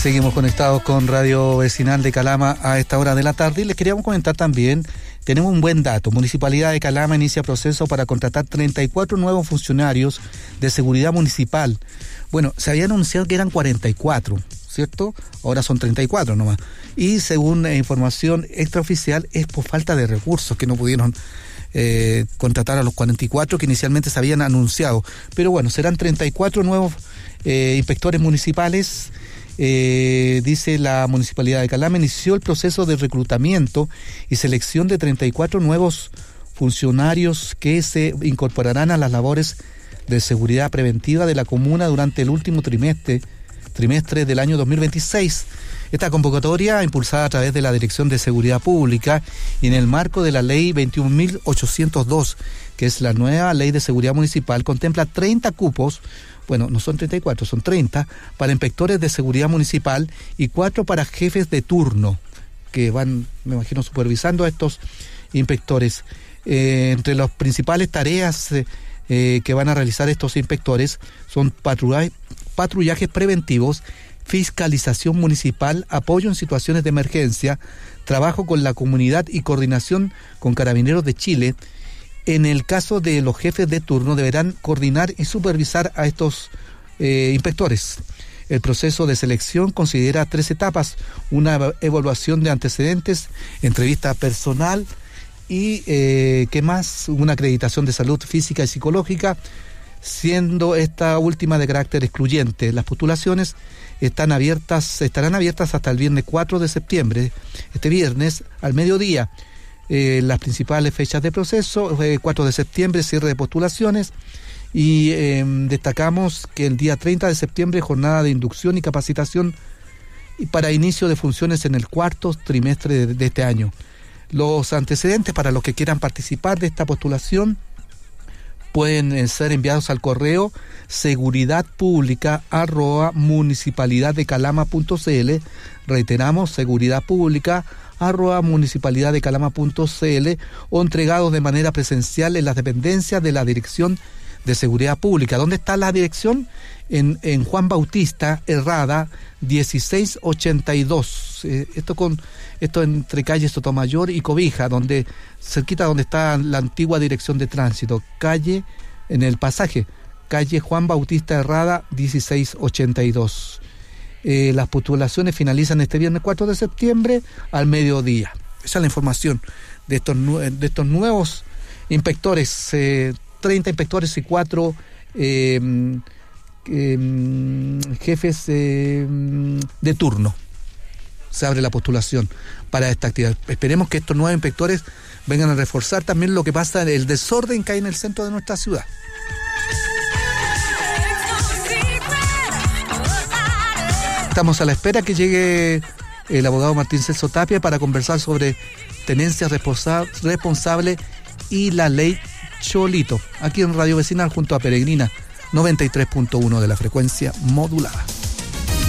Seguimos conectados con Radio Vecinal de Calama a esta hora de la tarde y les queríamos comentar también, tenemos un buen dato. Municipalidad de Calama inicia proceso para contratar 34 nuevos funcionarios de seguridad municipal. Bueno, se había anunciado que eran 44, ¿cierto? Ahora son 34 nomás. Y según información extraoficial es por falta de recursos que no pudieron contratar a los 44 que inicialmente se habían anunciado. Pero bueno, serán 34 nuevos inspectores municipales. Dice la Municipalidad de Calama, inició el proceso de reclutamiento y selección de 34 nuevos funcionarios que se incorporarán a las labores de seguridad preventiva de la comuna durante el último trimestre del año 2026. Esta convocatoria, impulsada a través de la Dirección de Seguridad Pública y en el marco de la Ley 21.802, que es la nueva Ley de Seguridad Municipal, contempla 30 cupos. Bueno, no son 34, son 30 para inspectores de seguridad municipal y 4 para jefes de turno, que van, me imagino, supervisando a estos inspectores. Entre las principales tareas que van a realizar estos inspectores son patrullajes preventivos, fiscalización municipal, apoyo en situaciones de emergencia, trabajo con la comunidad y coordinación con Carabineros de Chile. En el caso de los jefes de turno deberán coordinar y supervisar a estos inspectores. El proceso de selección considera 3 etapas: una evaluación de antecedentes, entrevista personal y ¿qué más? Una acreditación de salud física y psicológica, siendo esta última de carácter excluyente. Las postulaciones estarán abiertas hasta el viernes 4 de septiembre, este viernes al mediodía. Las principales fechas de proceso, 4 de septiembre, cierre de postulaciones, y destacamos que el día 30 de septiembre, jornada de inducción y capacitación y para inicio de funciones en el cuarto trimestre de este año. Los antecedentes para los que quieran participar de esta postulación pueden ser enviados al correo seguridadpublica@municipalidaddecalama.cl. Reiteramos, seguridadpublica@municipalidaddecalama.cl, o entregados de manera presencial en las dependencias de la Dirección de Seguridad Pública. ¿Dónde está la dirección? En Juan Bautista Herrada 1682. Esto entre calle Sotomayor y Cobija, cerquita donde está la antigua Dirección de Tránsito, calle Juan Bautista Herrada 1682. Las postulaciones finalizan este viernes 4 de septiembre al mediodía. Esa es la información de estos nuevos inspectores, 30 inspectores y 4 jefes de turno. Se abre la postulación para esta actividad. Esperemos que estos nuevos inspectores vengan a reforzar también lo que pasa, el desorden que hay en el centro de nuestra ciudad. Estamos a la espera que llegue el abogado Martín Celso Tapia para conversar sobre tenencia responsable y la ley Cholito, aquí en Radio Vecinal junto a Peregrina 93.1 de la frecuencia modulada.